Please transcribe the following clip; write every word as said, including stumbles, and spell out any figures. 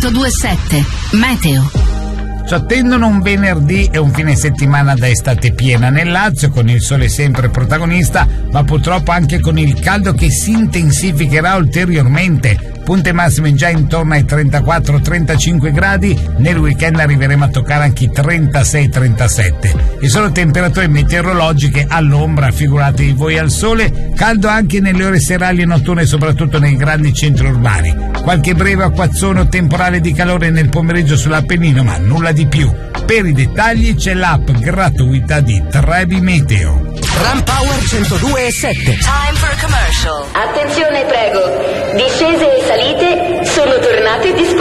centodue e sette Meteo. Ci attendono un venerdì e un fine settimana da estate piena nel Lazio, con il sole sempre protagonista, ma purtroppo anche con il caldo che si intensificherà ulteriormente. Punte massime già intorno ai trentaquattro trentacinque gradi, nel weekend arriveremo a toccare anche i trentasei trentasette. E sono temperature meteorologiche all'ombra, figuratevi voi al sole, caldo anche nelle ore serali e notturne, soprattutto nei grandi centri urbani. Qualche breve acquazzone o temporale di calore nel pomeriggio sull'Appennino, ma nulla di più. Per i dettagli c'è l'app gratuita di Trebi Meteo. Ram Power centodue e sette. Time for a commercial. Attenzione, prego. Discese e salite sono tornate disponibili.